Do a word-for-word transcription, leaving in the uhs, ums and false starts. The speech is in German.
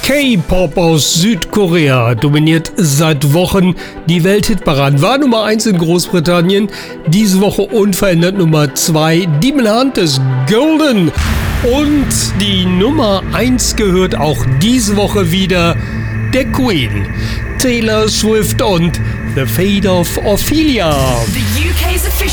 K-Pop aus Südkorea dominiert seit Wochen die Welthitparaden. War Nummer eins in Großbritannien, diese Woche unverändert Nummer zwei. Demon Hunt ist golden. Und die Nummer eins gehört auch diese Woche wieder der Queen, Taylor Swift und The Fate of Ophelia.